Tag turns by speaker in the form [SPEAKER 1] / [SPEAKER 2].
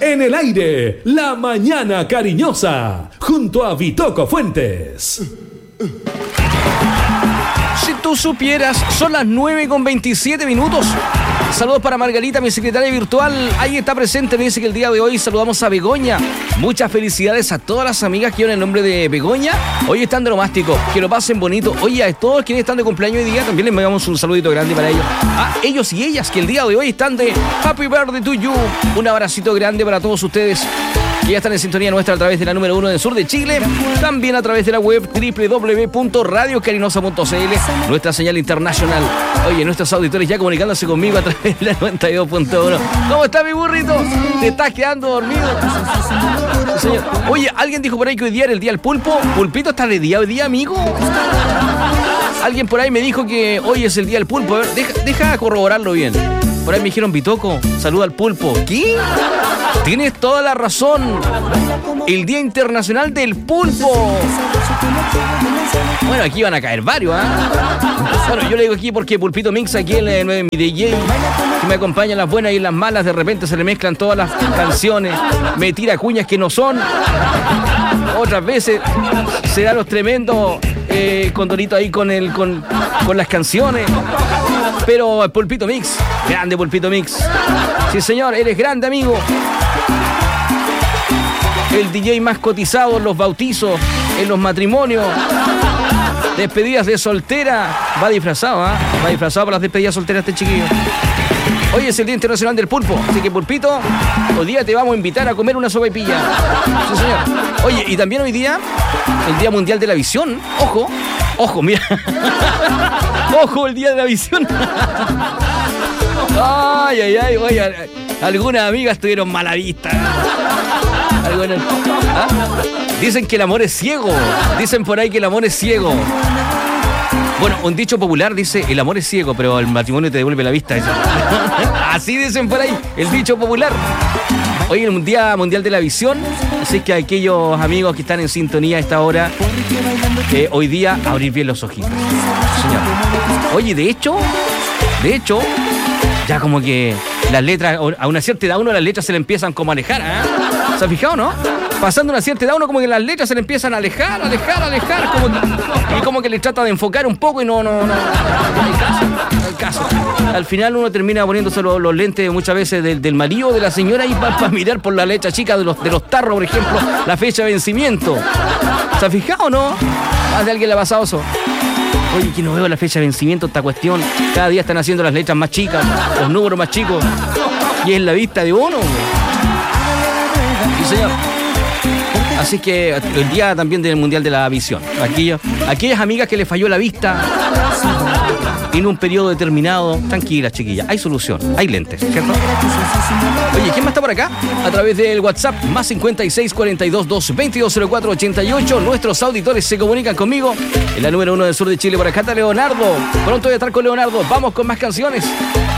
[SPEAKER 1] En el aire, La Mañana Cariñosa, junto a Vitoco Fuentes.
[SPEAKER 2] Si tú supieras, son las 9:27. Saludos para Margarita, mi secretaria virtual. Ahí está presente, me dice que el día de hoy saludamos a Begoña. Muchas felicidades a todas las amigas que llevan el nombre de Begoña. Hoy están de nomástico, que lo pasen bonito. Oye, a todos quienes están de cumpleaños hoy día, también les mandamos un saludito grande para ellos. A ellos y ellas que el día de hoy están de Happy Birthday to you. Un abracito grande para todos ustedes que ya están en sintonía nuestra a través de la número 1 del sur de Chile, también a través de la web www.radiocarinosa.cl, nuestra señal internacional. Oye, nuestros auditores ya comunicándose conmigo a través de la 92.1. ¿Cómo está mi burrito? ¿Te estás quedando dormido? Sí, señor. Oye, alguien dijo por ahí que hoy día era el día del pulpo. ¿Pulpito está de día hoy día, amigo? Alguien por ahí me dijo que hoy es el día del pulpo. A ver, deja corroborarlo bien. Por ahí me dijeron, Vitoco, saluda al pulpo. ¿Qué? Tienes toda la razón. El Día Internacional del Pulpo. Bueno, aquí van a caer varios, Bueno, yo le digo aquí porque Pulpito Mix, aquí mi DJ, que me acompaña en las buenas y en las malas, de repente se le mezclan todas las canciones, me tira cuñas que no son. Otras veces se da los tremendos condoritos ahí con las canciones. Pero el Pulpito Mix, grande Pulpito Mix. Sí, señor, eres grande, amigo. El DJ más cotizado en los bautizos, en los matrimonios, despedidas de soltera. Va disfrazado, Va disfrazado para las despedidas solteras este chiquillo. Hoy es el Día Internacional del Pulpo, así que Pulpito, hoy día te vamos a invitar a comer una sopaipilla. Sí, señor. Oye, y también hoy día, el Día Mundial de la Visión. Ojo, mira. Ojo, el Día de la Visión. Ay, oye, algunas amigas tuvieron mala vista. Dicen que el amor es ciego. Dicen por ahí que el amor es ciego. Bueno, un dicho popular dice, el amor es ciego, pero el matrimonio te devuelve la vista. Así dicen por ahí, el dicho popular. Hoy es el Día Mundial de la Visión, así que aquellos amigos que están en sintonía a esta hora, hoy día abrir bien los ojitos. Señor. Oye, de hecho, ya como que las letras, a una cierta edad uno las letras se le empiezan como a alejar, ¿Se ha fijado, no? Pasando una cierta edad uno como que las letras se le empiezan a alejar, como que le trata de enfocar un poco y no hay caso. Al final uno termina poniéndose los lentes muchas veces del marido de la señora y para mirar por la letra chica de los tarros, por ejemplo, la fecha de vencimiento. ¿Se ha fijado o no? Más de alguien le ha pasado eso. Oye, que no veo la fecha de vencimiento esta cuestión. Cada día están haciendo las letras más chicas, los números más chicos. Y es la vista de uno. Sí, señor. Así que el día también del Mundial de la Visión. Aquellas amigas que les falló la vista en un periodo determinado, tranquilas, chiquillas, hay solución, hay lentes, ¿cierto? Oye, ¿quién más está por acá? A través del WhatsApp, más 56 42 222 04 88. Nuestros auditores se comunican conmigo en la número 1 del sur de Chile. Por acá está Leonardo. Pronto voy a estar con Leonardo. Vamos con más canciones.